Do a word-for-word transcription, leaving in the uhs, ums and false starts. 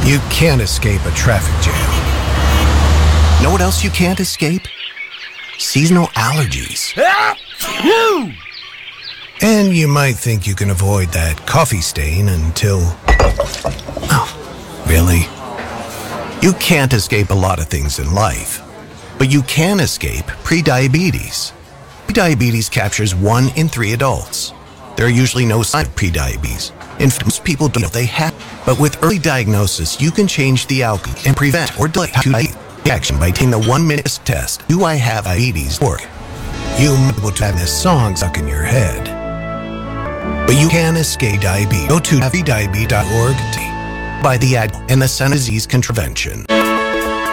You can't escape a traffic jam. Know what else you can't escape? Seasonal allergies. And you might think you can avoid that coffee stain until... Oh, really? You can't escape a lot of things in life, but you can escape prediabetes. Prediabetes captures one in three adults. There are usually no signs of prediabetes. In fact, most people don't know they have. But with early diagnosis, you can change the outcome and prevent or delay action by taking the one-minute test. Do I have diabetes? Or you might be able to have this song stuck in your head. But you can escape diabetes. Go to diabetes dot org by the ad and the Center Disease Control Prevention.